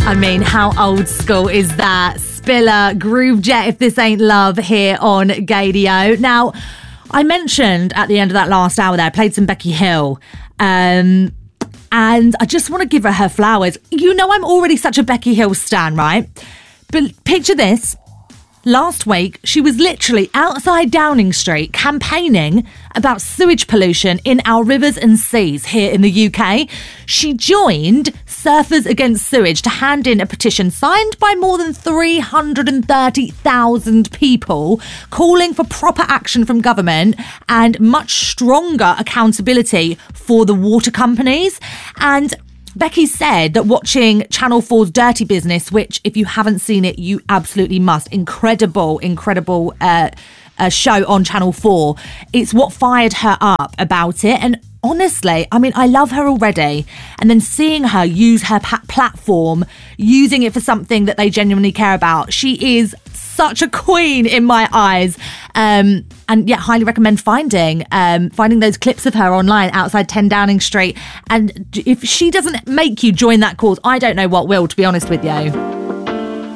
I mean, how old school is that? Spiller, Groove Jet, If This Ain't Love, here on Gaydio. Now, I mentioned at the end of that last hour there, I played some Becky Hill. And I just want to give her flowers. You know, I'm already such a Becky Hill stan, right? But picture this. Last week, she was literally outside Downing Street campaigning about sewage pollution in our rivers and seas here in the UK. She joined Surfers Against Sewage to hand in a petition signed by more than 330,000 people calling for proper action from government and much stronger accountability for the water companies. And Becky said that watching Channel 4's Dirty Business, which if you haven't seen it, you absolutely must. Incredible show on Channel 4. It's what fired her up about it. And honestly, I mean, I love her already. And then seeing her use her platform, using it for something that they genuinely care about. She is such a queen in my eyes. And yeah, highly recommend finding those clips of her online outside 10 Downing Street. And if she doesn't make you join that cause, I don't know what will, to be honest with you.